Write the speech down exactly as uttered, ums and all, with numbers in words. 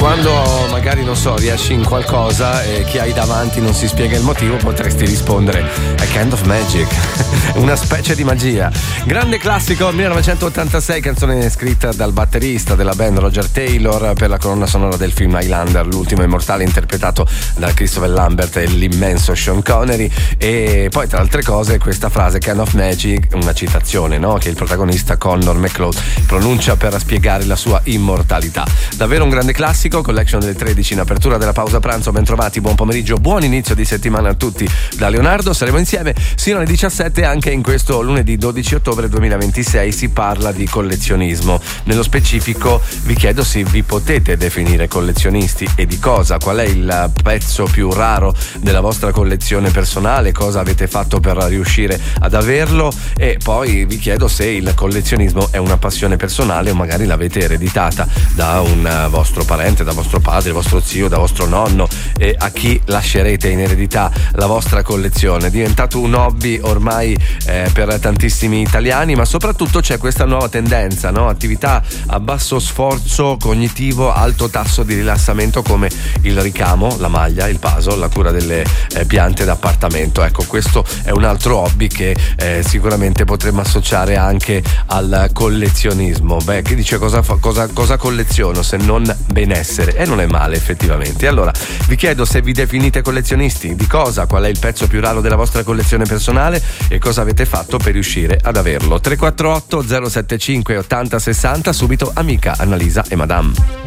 quando magari non so riesci in qualcosa e chi hai davanti non si spiega il motivo, potresti rispondere a kind of magic, una specie di magia. Grande classico millenovecentottantasei, canzone scritta dal batterista della band Roger Taylor per la colonna sonora del film Highlander, l'ultimo immortale, interpretato da Christopher Lambert e l'immenso Sean Connery. E poi tra altre cose questa frase kind of magic, una citazione, no? Che il protagonista Connor McLeod pronuncia per spiegare la sua immortalità. Davvero un grande classico. Collection delle tredici in apertura della pausa pranzo. Ben trovati, buon pomeriggio, buon inizio di settimana a tutti da Leonardo. Saremo insieme sino alle diciassette. Anche in questo lunedì dodici ottobre duemilaventisei si parla di collezionismo. Nello specifico vi chiedo se vi potete definire collezionisti e di cosa. Qual è il pezzo più raro della vostra collezione personale, cosa avete fatto per riuscire ad averlo, e poi vi chiedo se il collezionismo è una passione personale o magari l'avete ereditata da un vostro parente, da vostro padre, vostro zio, da vostro nonno, e a chi lascerete in eredità la vostra collezione. È diventato un hobby ormai eh, per tantissimi italiani, ma soprattutto c'è questa nuova tendenza, no? Attività a basso sforzo cognitivo, alto tasso di rilassamento, come il ricamo, la maglia, il puzzle, la cura delle eh, piante d'appartamento. Ecco, questo è un altro hobby che eh, sicuramente potremmo associare anche al collezionismo. Beh, chi dice cosa, fa, cosa, cosa colleziono se non benessere? E non è male effettivamente. Allora vi chiedo se vi definite collezionisti, di cosa, qual è il pezzo più raro della vostra collezione personale e cosa avete fatto per riuscire ad averlo. Tre quattro otto zero sette cinque ottanta sessanta. Subito Amica, Annalisa e Madame.